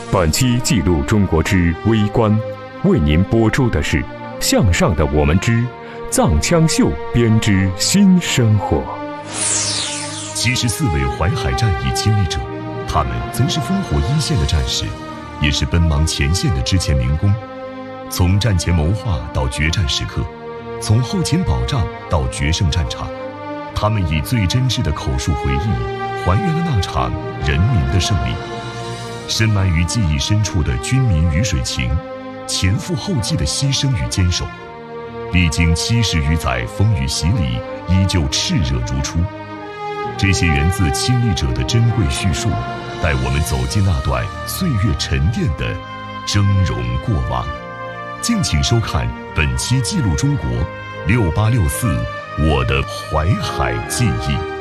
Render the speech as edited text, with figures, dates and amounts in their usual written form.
本期记录中国之微观，为您播出的是向上的我们之藏羌绣编织新生活。 74位淮海战役亲历者，他们曾是烽火一线的战士，也是奔忙前线的之前民工。从战前谋划到决战时刻，从后勤保障到决胜战场，他们以最真挚的口述回忆，还原了那场人民的胜利。深埋于记忆深处的军民鱼水情，前赴后继的牺牲与坚守，历经70余载风雨洗礼，依旧炽热如初。这些源自亲历者的珍贵叙述，带我们走进那段岁月沉淀的峥嵘过往。敬请收看本期记录中国6864我的淮海记忆。